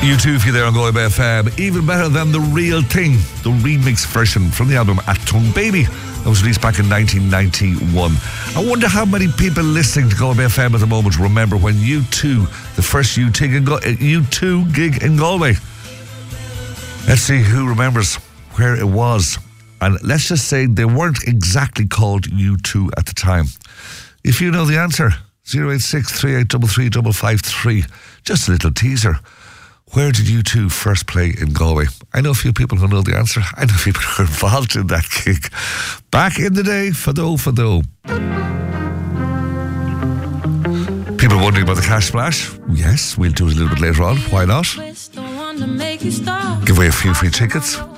U2 for you there on Galway Bay FM. Even better than The Real Thing, the remix version from the album At Tongue Baby. That was released back in 1991. I wonder how many people listening to Galway Bay FM at the moment remember when U2, the first U2 gig in Galway. Let's see who remembers where it was. And let's just say they weren't exactly called U2 at the time. If you know the answer, 086 3833 553. Just a little teaser. Where did U2 first play in Galway? I know a few people who know the answer. I know people who are involved in that gig. Back in the day, Fado. People wondering about the Cash Splash? Yes, we'll do it a little bit later on. Why not? Give away a few free tickets.